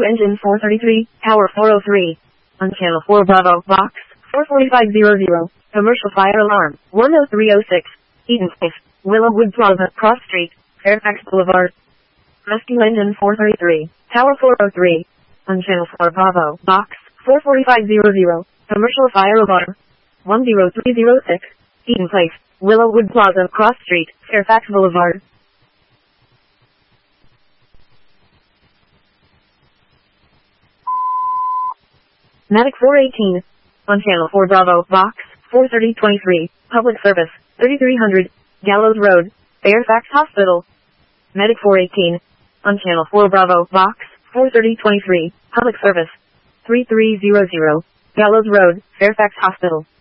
engine 433, tower 403. On channel 4 Bravo, box 44500. Commercial fire alarm 10306. Eden Place, Willowwood Plaza, Cross Street, Fairfax Boulevard. Rescue engine 433, tower 403. On channel 4 Bravo, box 44500. Commercial fire alarm 10306. Eden Place, Willowwood Plaza, Cross Street, Fairfax Boulevard. Medic 418. On channel 4 Bravo, box 43023. Public service 3300. Gallows Road, Fairfax Hospital. Medic 418. On channel 4 Bravo, box 43023. Public service 3300. Gallows Road, Fairfax Hospital.